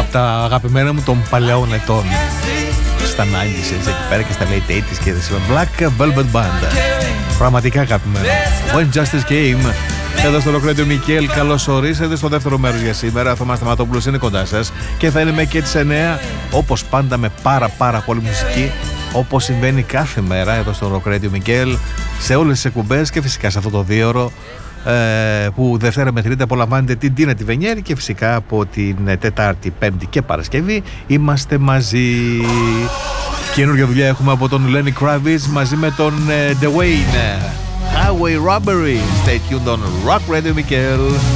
από τα αγαπημένα μου των παλαιών ετών. Στα 90's, εκεί πέρα και στα late 80's και Black Velvet Band. Πραγματικά αγαπημένο. When Justice Came. Εδώ στο Rock Radio Μικέλ, καλώς ορίσατε στο δεύτερο μέρος για σήμερα. Θωμάς Σταματόπουλος είναι κοντά σας και θα είναι με και τις 9, όπως πάντα με πάρα πολύ μουσική, όπως συμβαίνει κάθε μέρα εδώ στο Rock Radio Μικέλ, σε όλες τις εκπομπές και φυσικά σε αυτό το δίωρο που Δευτέρα με Τρίτη απολαμβάνετε την Τίνα τη Βενιέρη και φυσικά από την Τετάρτη, Πέμπτη και Παρασκευή είμαστε μαζί. Καινούργια δουλειά έχουμε από τον Lenny Kravitz μαζί με τον The Wayne. Highway Robbery. Stay tuned on Rock Radio Μικέλ.